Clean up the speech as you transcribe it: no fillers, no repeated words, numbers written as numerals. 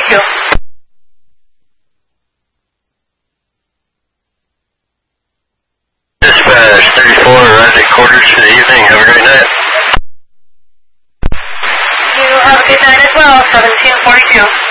you. Dispatch 34, arrived at quarters for the evening. Have a great night. You have a good night as well, 1742.